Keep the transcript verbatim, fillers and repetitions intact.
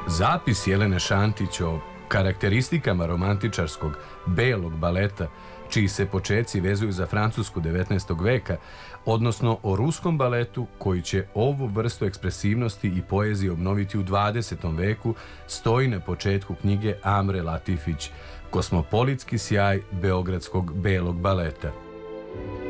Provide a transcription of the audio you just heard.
Zapis Jelene Šantić o karakteristikama romantičarskog belog baleta, čiji se počeci vezuju za Francusku devetnaestog veka, odnosno o ruskom baletu koji će ovu vrstu ekspresivnosti i poezije obnoviti u dvadesetom veku, stoji na početku knjige Amre Latifić, Kosmopolitski sjaj beogradskog belog baleta.